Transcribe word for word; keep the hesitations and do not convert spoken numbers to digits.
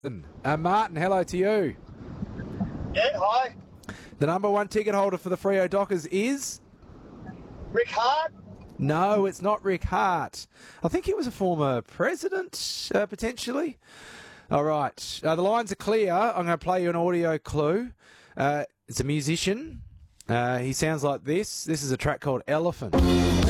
Uh, Martin, hello to you. Yeah, hi. The number one ticket holder for the Freo Dockers is? Rick Hart? No, it's not Rick Hart. I think he was a former president, uh, potentially. All right. Uh, the lines are clear. I'm going to play you an audio clue. Uh, it's a musician. Uh, he sounds like this. This is a track called Elephant.